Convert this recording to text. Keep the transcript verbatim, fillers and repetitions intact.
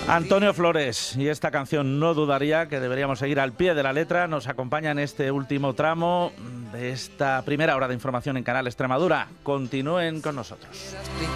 Antonio Flores, y esta canción no dudaría que deberíamos seguir al pie de la letra, nos acompaña en este último tramo de esta primera hora de información en Canal Extremadura. Continúen con nosotros.